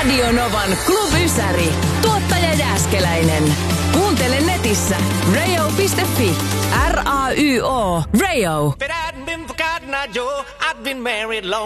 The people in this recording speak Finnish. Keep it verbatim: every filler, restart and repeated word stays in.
Radio Novan Club Ysäri. Tuottaja Jääskeläinen. Kuuntele netissä rayo piste fi. R A Y O. Rayo.